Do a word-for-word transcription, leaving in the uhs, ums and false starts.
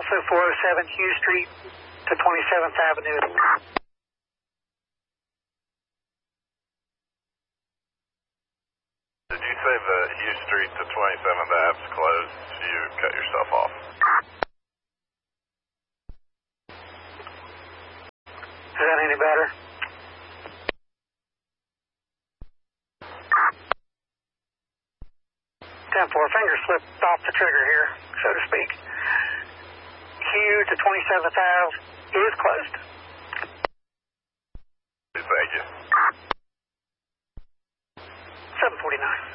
also four oh seven Hughes Street to twenty-seventh Avenue. Did you say the Hughes Street to twenty-seventh Ave's closed, so you cut yourself off? Is that any better? ten four, finger slipped off the trigger here, so to speak. Q to twenty-seventh Ave is closed. Thank you. seven forty-nine.